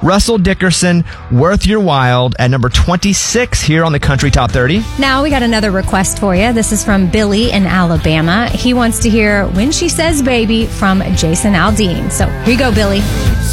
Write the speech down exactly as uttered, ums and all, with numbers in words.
Russell Dickerson, Worth Your While, at number twenty-six here on the Country Top thirty. Now we got another request for you. This is from Billy in Alabama. He wants to hear When She Says Baby from Jason Aldean. So here you go, Billy.